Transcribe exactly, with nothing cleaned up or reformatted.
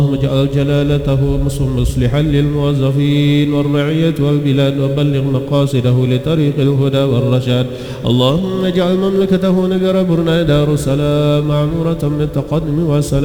اجعل جلالته مصلحا للموظفين والرعية والبلاد وبلغ مقاصده لطريق الهدى والرشاد. اللهم اجعل مملكته نجر برنا دار السلام معمورة بالتقدم والسلام